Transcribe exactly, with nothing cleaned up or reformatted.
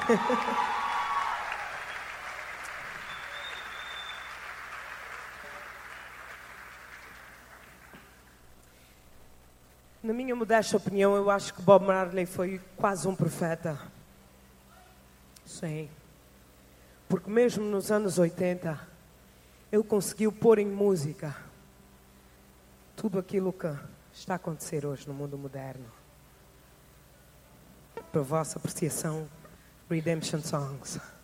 Na minha modesta opinião, eu acho que Bob Marley foi quase um profeta. Sim. Porque mesmo nos anos oitenta, ele conseguiu pôr em música tudo aquilo que está a acontecer hoje no mundo moderno. Para a vossa apreciação, Redemption Songs.